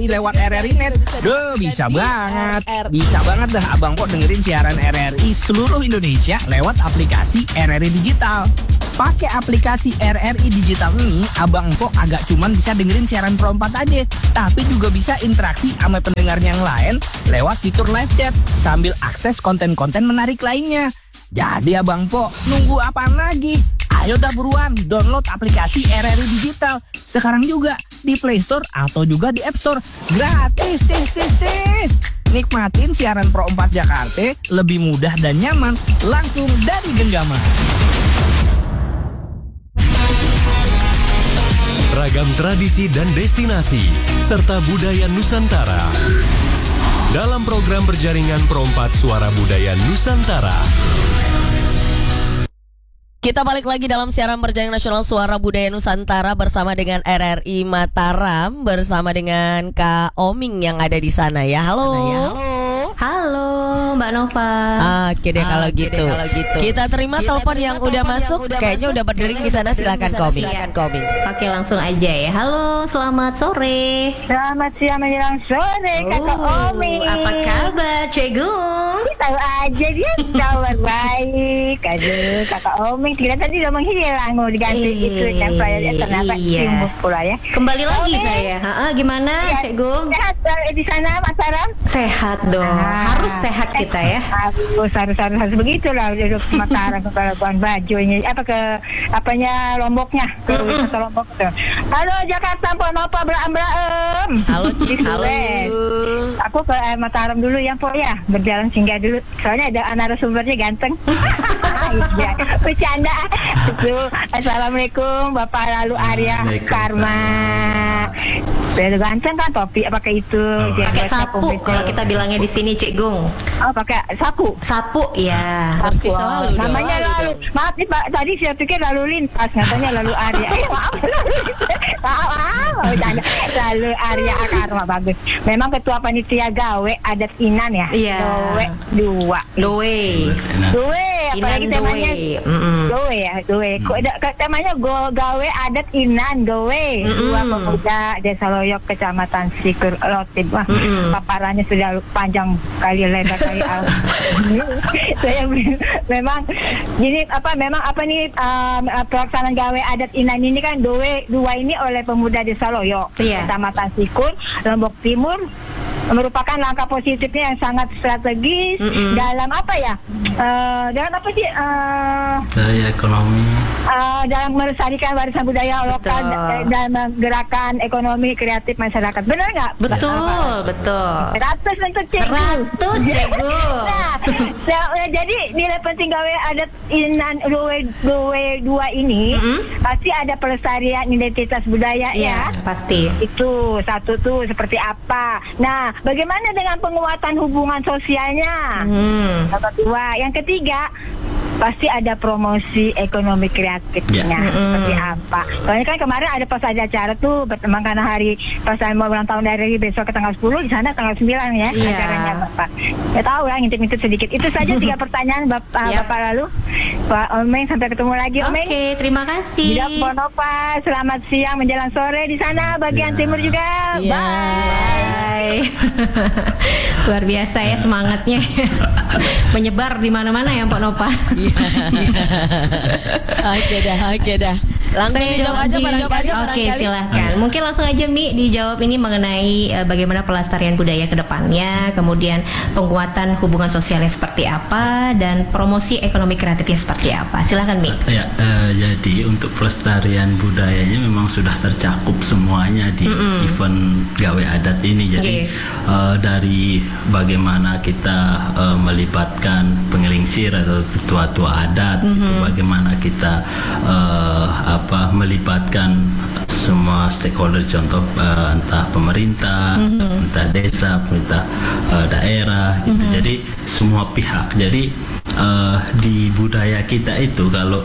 lewat RRI Net. Duh, bisa banget. Bisa banget dah Abang Po dengerin siaran RRI seluruh Indonesia lewat aplikasi RRI Digital. Pakai aplikasi RRI Digital ini, Abang Po agak cuman bisa dengerin siaran Pro 4 aja, tapi juga bisa interaksi sama pendengar yang lain lewat fitur live chat sambil akses konten-konten menarik lainnya. Jadi Abang Po, nunggu apaan lagi? Ayo dah buruan download aplikasi RRI Digital sekarang juga di Play Store atau juga di App Store. Gratis, tis. Nikmatin siaran Pro 4 Jakarta lebih mudah dan nyaman langsung dari genggaman. Ragam tradisi dan destinasi serta budaya Nusantara dalam program berjaringan Pro 4 Suara Budaya Nusantara. Kita balik lagi dalam siaran berjaringan nasional Suara Budaya Nusantara bersama dengan RRI Mataram, bersama dengan Kak Oming yang ada di sana ya. Halo. Halo Mbak Nova. Oke deh kalau gitu. Kita terima telepon yang udah masuk. Kayaknya udah berdering di sana. Silakan Koming. Oke, langsung aja ya. Halo, selamat sore. Selamat siang menjelang sore, Kakak Omi. Apa kabar, Cegung? Tahu aja dia kabar baik. Aduh, Kakak Omi kira tadi udah menghilang, mau diganti itu template kenapa sibuk pula ya. Kembali lagi saya. Gimana, Cegung? Sehat di sana, Mataram? Sehat dong. Harus sehat kita ya. Harus begitulah udah ke Mataram ke Labuan Bajo ini apanya Lomboknya ke wisata Lombok tuh. Halo Jakarta, Mpok Nova Braem. Halo Cik. Halo. Aku ke Mataram dulu ya Mpok ya, berjalan singgah dulu. Soalnya ada narasumbernya ganteng. Iya, bercanda. Assalamualaikum Bapak Lalu Arya Karma. Udah ganteng kan topi pakai itu. Pakai sapu kalau kita bilangnya di sini Cik Gung. Oh pakai sapu. Sapu ya. Persis selalu. Namanya lalu. Maaf nih Pak, tadi saya pikir lalu lintas, katanya Lalu Arya. Maaf. Lalu Arya Karma bagus. Memang ketua panitia gawe adat Inan ya. Iya. Doe. Apalagi temanya Doe ya. Temanya gawe adat Inan Doe. Dua pemuda Desa Loyok Kecamatan Sikur Lotib. Wah, paparannya sudah panjang kali lebar kali. Saya memang gini pelaksanaan gawe adat Inan ini kan dua ini oleh pemuda Desa Loyok Kecamatan Sikur Lombok Timur merupakan langkah positifnya yang sangat strategis dalam apa ya? Dalam apa sih? Daya ekonomi. Dalam melestarikan warisan budaya lokal dan menggerakkan ekonomi kreatif masyarakat. Benar nggak? Betul. 100 untuk Cegu. Jadi nilai penting gawe adat Inan dua ini pasti ada pelestarian identitas budaya ya. Pasti. Itu satu tuh seperti apa. Nah, bagaimana dengan penguatan hubungan sosialnya? Yang kedua, yang ketiga pasti ada promosi ekonomi kreatifnya seperti apa. Soalnya kan kemarin ada pas ada acara tuh berteman karena hari pas mau ulang tahun dari besok ke tanggal 10 di sana tanggal 9 ya acaranya Bapak. Ya tahu lah ngintip-ngintip sedikit. Itu saja 3 pertanyaan Bapak lalu. Pak Omeng sampai ketemu lagi Omeng. Oke, terima kasih. Tidak Nova, selamat siang menjelang sore di sana bagian timur juga. Bye. Luar biasa ya semangatnya. Menyebar di mana-mana ya Pak Nova. Oke dah. Langsung dijawab aja barangkali. Oke, silahkan. Mungkin langsung aja Mi dijawab ini mengenai bagaimana pelestarian budaya ke depannya, kemudian penguatan hubungan sosialnya seperti apa, dan promosi ekonomi kreatifnya seperti apa. Silahkan Mi. Ya, jadi untuk pelestarian budayanya memang sudah tercakup semuanya di event gawe adat ini. Jadi dari bagaimana kita melibatkan pengelingsir atau tua-tua adat, itu bagaimana kita melibatkan semua stakeholder, contoh entah pemerintah, entah desa, pemerintah daerah, gitu. Jadi semua pihak. Jadi di budaya kita itu kalau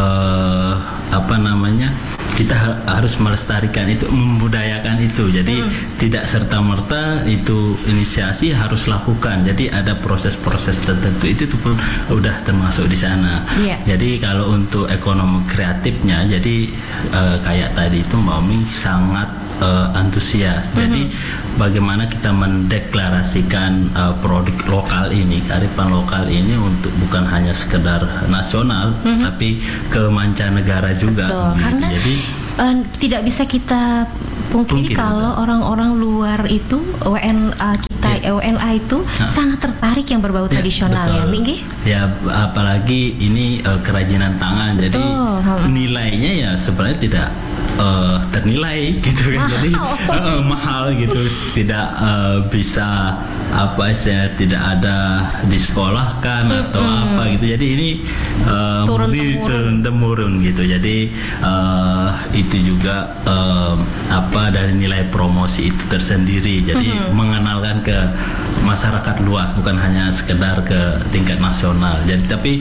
kita harus melestarikan itu, membudayakan itu. Jadi tidak serta-merta itu inisiasi harus lakukan. Jadi ada proses-proses tertentu itu pun udah termasuk di sana. Jadi kalau untuk ekonomi kreatifnya, jadi kayak tadi itu Mbak Omi sangat antusias. Jadi bagaimana kita mendeklarasikan produk lokal ini, kearifan lokal ini untuk bukan hanya sekedar nasional, tapi ke mancanegara juga. Betul, gitu. karena Jadi tidak bisa kita pungkiri kalau orang-orang luar itu WNA kita WNA itu sangat tertarik yang berbau tradisional ya, Minggi. Ya, apalagi ini kerajinan tangan. Jadi nilainya ya sebenarnya tidak ternilai gitu kan. Jadi mahal gitu, tidak bisa apa istilahnya, tidak ada disekolahkan atau apa gitu. Jadi ini turun temurun gitu. Jadi itu juga apa dari nilai promosi itu tersendiri. Jadi mengenalkan ke masyarakat luas, bukan hanya sekedar ke tingkat nasional. Jadi tapi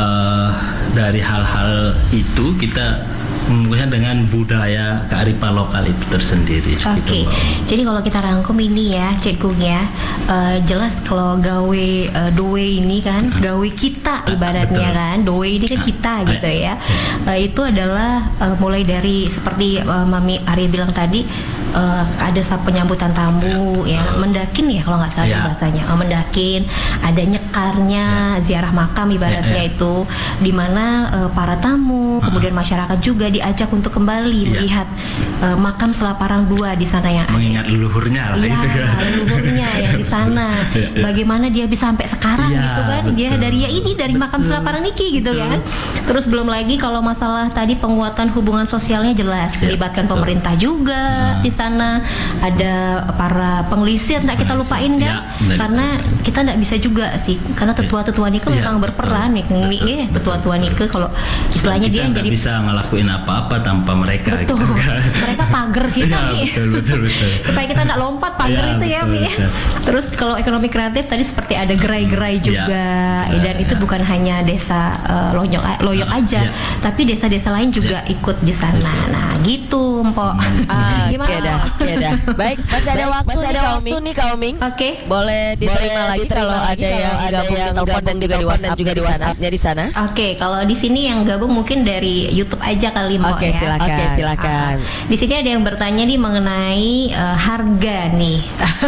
dari hal-hal itu kita mungkin dengan budaya kearifan lokal itu tersendiri. Oke. Jadi kalau kita rangkum ini ya, Cik Gung ya, jelas kalau gawe doe ini kan, gawe kita ibaratnya kan, doe ini kan kita gitu ya. Itu adalah mulai dari seperti Mami Arya bilang tadi, ada penyambutan tamu ya, mendakin ya kalau nggak salah bahasanya, mendakin, ada nyekarnya, ziarah makam ibaratnya itu, di mana para tamu kemudian masyarakat juga diajak untuk kembali melihat makam Selaparang II di sana yang mengingat leluhurnya lah itu kan, leluhurnya yang di sana, bagaimana dia bisa sampai sekarang gitu kan, dia dari makam Selaparang Niki gitu kan. Terus belum lagi kalau masalah tadi penguatan hubungan sosialnya jelas, melibatkan pemerintah juga di sana, ada para penglisir nggak kita lupain kan, karena kita nggak bisa juga sih, karena tetua-tetua Nike memang berperan nih, tetua-tetua Nike kalau istilahnya dia jadi bisa ngelakuin apa-apa tanpa mereka. Betul, gitu kan. Mereka pagar kita nih, betul. supaya kita nggak lompat pagar itu ya Mi. Terus kalau ekonomi kreatif tadi seperti ada gerai-gerai juga, dan itu bukan hanya desa Loyok aja, tapi desa-desa lain juga ikut di sana. Nah gitu, Mpok. Gimana? Oke dah. Baik, masih ada waktu nih Kak Oming. Oke. Boleh diterima lagi kalau ada yang gabung di telepon dan juga di WhatsApp-nya di sana. Oke, kalau di sini yang gabung mungkin dari YouTube aja kali Mbak ya. Oke, silakan. Di sini ada yang bertanya nih mengenai harga nih.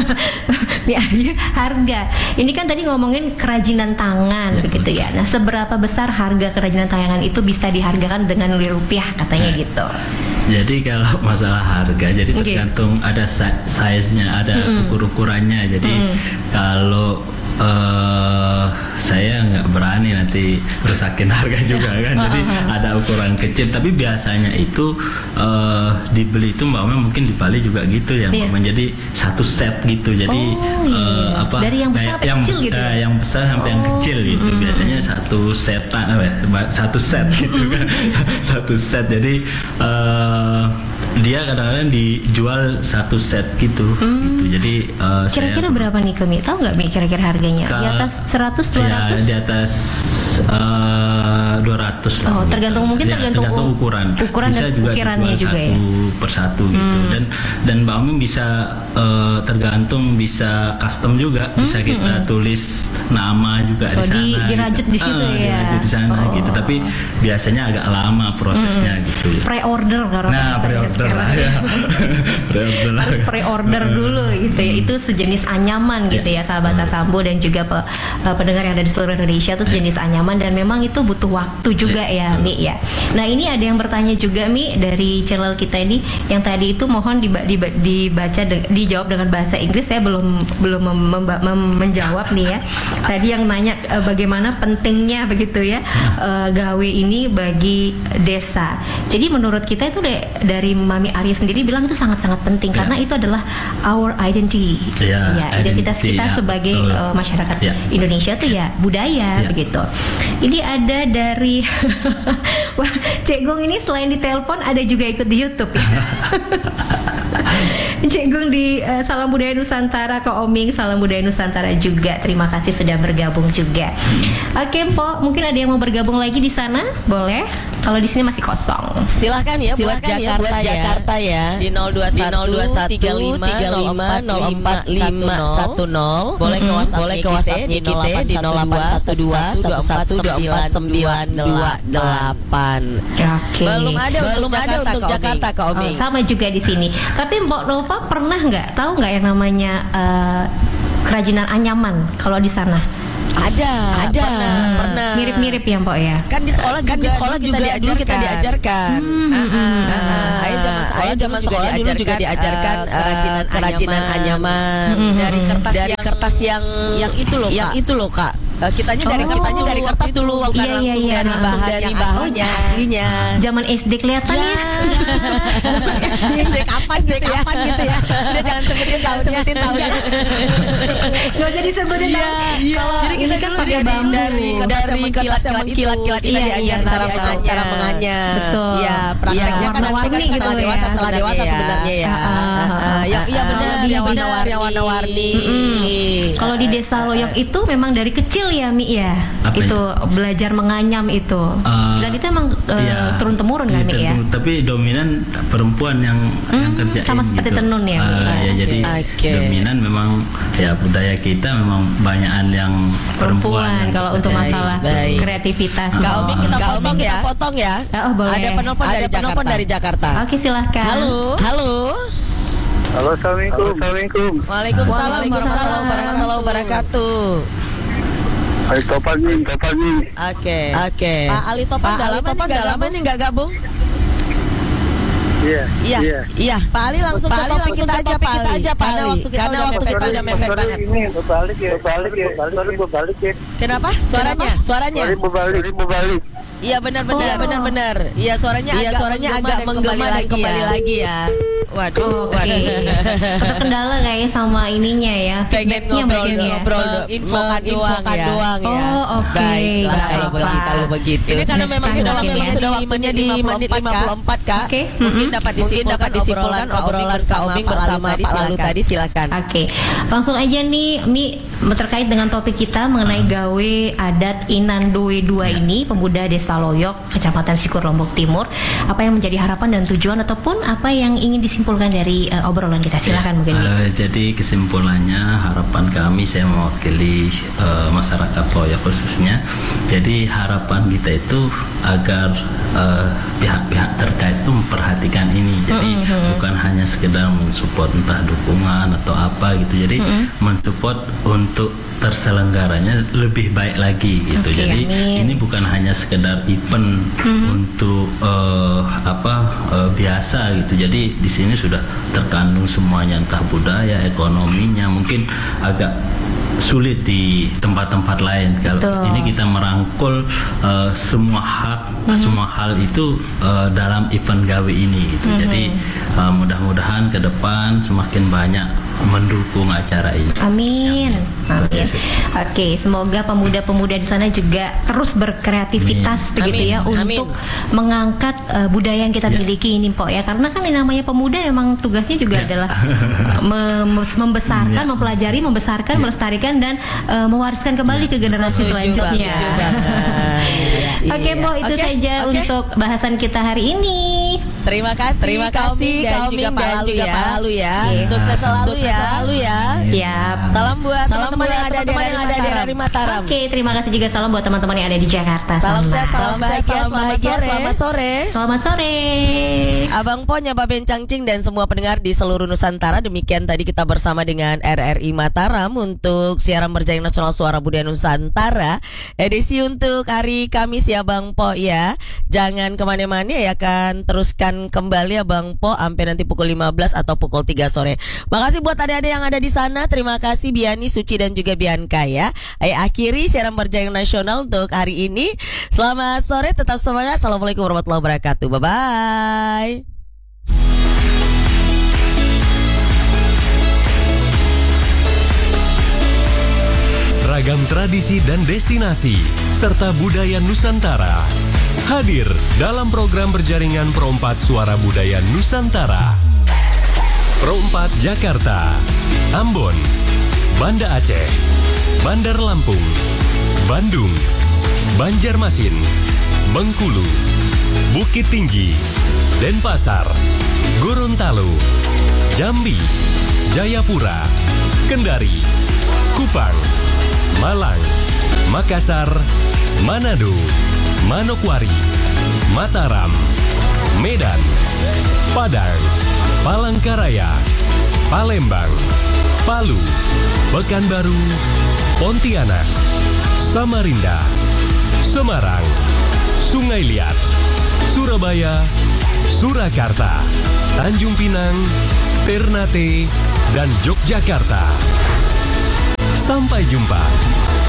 Harga. Ini kan tadi ngomongin kerajinan tangan begitu ya. Nah, seberapa besar harga kerajinan tangan itu bisa dihargakan dengan nilai rupiah katanya gitu. Jadi kalau masalah harga, jadi tergantung ada size-nya, ada ukur-ukurannya. Jadi kalau saya nggak berani nanti rusakin harga juga kan. Jadi ada ukuran kecil, tapi biasanya itu dibeli itu Mbak Oma mungkin di Bali juga gitu ya, menjadi satu set gitu. Jadi dari yang besar sampai kecil gitu ya? Yang besar sampai yang kecil gitu. Biasanya satu set gitu kan. Satu set. Jadi dia kadang-kadang dijual satu set gitu. Jadi kira-kira berapa nih Kemi? Tahu nggak Mi kira-kira harganya? Di atas 100, 200? Ya, di atas 200 lah. Tergantung ukuran. Bisa dan juga ukirannya juga ya. Satu persatu gitu. Dan Mbak Omi bisa tergantung, bisa custom juga, bisa kita tulis nama juga di sana. Dirajut di situ ya. Dirajut di sana gitu. Tapi biasanya agak lama prosesnya gitu. Pre-order karena pre-order lah ya. Harus pre-order dulu gitu ya. Itu sejenis anyaman gitu ya, sahabat Sasambo dan juga pendengar yang ada di seluruh Indonesia, itu sejenis anyaman dan memang itu butuh waktu juga ya Mi ya. Nah ini ada yang bertanya juga Mi dari channel kita ini, yang tadi itu mohon dijawab dengan bahasa Inggris. Saya belum menjawab nih ya. Tadi yang nanya bagaimana pentingnya begitu ya gawe ini bagi desa. Jadi menurut kita itu dari Mami Arya sendiri bilang itu sangat-sangat penting karena itu adalah our identity. Identitas kita sebagai masyarakat Indonesia tuh ya budaya begitu. Ini ada dari wah, Cik Gung ini selain di telepon ada juga ikut di YouTube ya. Cik Gung di Salam Budaya Nusantara, Kak Oming Salam Budaya Nusantara juga. Terima kasih sudah bergabung juga. Oke, Mpok, mungkin ada yang mau bergabung lagi di sana? Boleh. Kalau di sini masih kosong. Silahkan ya buat Jakarta ya. Di 021 35 04 5510. Boleh ke WhatsApp-nya kita di 0812 11 248. Oke. Belum ada untuk Jakarta Kak Oming. Sama juga di sini. Tapi Mbak Nova pernah tahu nggak yang namanya kerajinan anyaman kalau di sana? Ada. Pernah. Mirip-mirip ya Mbak ya. Kan di sekolah dulu kita diajarkan. Ayah zaman sekolah dulu juga diajarkan kerajinan anyaman dari kertas yang itu loh Kak. Kitanya dari kertas dulu, bukan langsung dari bahannya aslinya. Zaman SD kelihatan ya. SD kapan gitu ya. Udah jangan sebutin tahunnya. Gak usah disebutin. Jadi kita kan pakai bambu dari kertas yang mengkilat-kilat itu diajar cara menganyam. Betul. Ya, prakteknya kan nanti setelah dewasa sebenarnya ya. Iya benar, yang warna-warni. Kalau di Desa Loyok itu memang dari kecil ya Mi ya. Apa itu belajar menganyam itu. Dan itu emang turun temurun kan Mi ya. Tapi dominan perempuan yang kerjain sama seperti gitu. tenun ya. Ya jadi dominan memang ya budaya kita memang banyakan yang perempuan. Kalau untuk masalah kreativitas. Kak Oming kita potong ya. Oh, boleh. Ada penelpon dari Jakarta. Oke, silahkan. Halo. Assalamualaikum. Waalaikumsalam warahmatullahi wabarakatuh. Ali Topan nih. Oke. Pak Ali Topan udah lama nih nggak gabung? Iya. Pak Ali langsung ke topik kita aja Pak Ali. Karena waktu kita udah mepet banget. Ini berbalik ya. Kenapa? Suaranya. Berbalik. Iya benar. Iya suaranya agak menggema kembali lagi ya. Waduh. Ada kendala kayaknya sama ininya ya. Pengen ngobrol infokan doang ya. Oh, oke. Baiklah kalau begitu. Ini karena memang sudah waktunya di menit 54 Kak. Mungkin dapat disimpulkan obrolan Kak Oming bersama Pak Lalu tadi, silakan. Oke. Langsung aja nih Mi, terkait dengan topik kita mengenai gawe adat Inan Doe 2 ini, pemuda Desa Loyok, Kecamatan Sikur, Lombok Timur. Apa yang menjadi harapan dan tujuan ataupun apa yang ingin disimpulkan dari obrolan kita? Silakan mungkin. Jadi kesimpulannya harapan kami, saya mewakili masyarakat Loyok khususnya. Jadi harapan kita itu agar pihak-pihak terkait itu memperhatikan ini. Jadi bukan hanya sekedar mensupport entah dukungan atau apa gitu. Jadi mensupport untuk terselenggaranya lebih baik lagi gitu. Jadi ini bukan hanya sekedar event untuk biasa gitu. Jadi di sini sudah terkandung semuanya, entah budaya, ekonominya, mungkin agak sulit di tempat-tempat lain. Kalau ini kita merangkul semua hal itu dalam event gawe ini gitu. Jadi mudah-mudahan ke depan semakin banyak mendukung acara ini. Amin. Oke, semoga pemuda-pemuda di sana juga terus berkreativitas begitu ya untuk mengangkat budaya yang kita miliki ini Pok ya. Karena kan yang namanya pemuda memang tugasnya juga adalah membesarkan, mempelajari, membesarkan, melestarikan dan mewariskan kembali ke generasi selanjutnya. Oke, Pok, itu saja untuk bahasan kita hari ini. Terima kasih dan juga Pak Lalu ya. Sukses selalu ya. Siap. Salam buat teman-teman yang ada di Mataram. Oke, terima kasih juga salam buat teman-teman yang ada di Jakarta. Salam sehat, salam bahagia, selamat sore. Abang Po, Nyapa Bencangcing dan semua pendengar di seluruh Nusantara. Demikian tadi kita bersama dengan RRI Mataram untuk siaran berjaring nasional Suara Budaya Nusantara edisi untuk hari Kamis ya Bang Po ya. Jangan kemana-mana ya, akan teruskan kembali ya Bang Po sampai nanti pukul 15 atau pukul 3 sore. Makasih buat adik-adik yang ada di sana. Terima kasih Biani, Suci dan juga Bianca ya. Ayo akhiri siaran berjaring nasional untuk hari ini. Selamat sore, tetap semangat. Assalamualaikum warahmatullahi wabarakatuh. Bye-bye. Ragam tradisi dan destinasi serta budaya Nusantara hadir dalam program berjaringan Pro4 Suara Budaya Nusantara. Pro4 Jakarta, Ambon, Banda Aceh, Bandar Lampung, Bandung, Banjarmasin, Bengkulu, Bukit Tinggi, Denpasar, Gorontalo, Jambi, Jayapura, Kendari, Kupang, Malang, Makassar, Manado, Manokwari, Mataram, Medan, Padang, Palangkaraya, Palembang, Palu, Pekanbaru, Pontianak, Samarinda, Semarang, Sungai Liat, Surabaya, Surakarta, Tanjung Pinang, Ternate, dan Yogyakarta. Sampai jumpa.